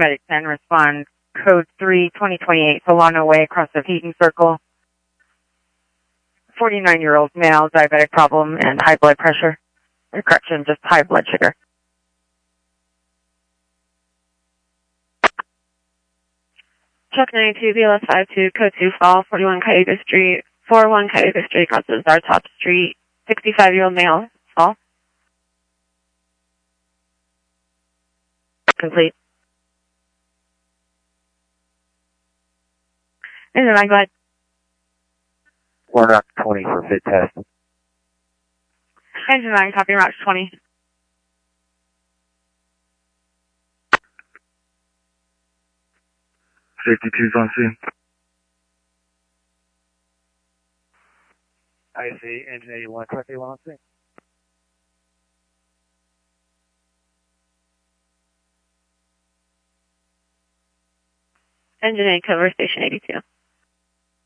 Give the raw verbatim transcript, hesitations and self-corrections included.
Medic ten, respond. Code three, twenty twenty-eight, Solano Way, across the Heaton Circle. forty-nine-year-old male, diabetic problem, and high blood pressure. Or correction, just high blood sugar. Chuck ninety-two, B L S five two, code two, fall, forty-one Cayuga Street, forty-one Cayuga Street, crosses Zartop Street, sixty-five-year-old male, fall. Complete. Engine nine, go ahead. One route twenty for fit test. Engine nine, copy route twenty. Safety two's on scene. I see, engine eighty-one, correct eighty-one on scene. Engine eight, cover station eighty-two.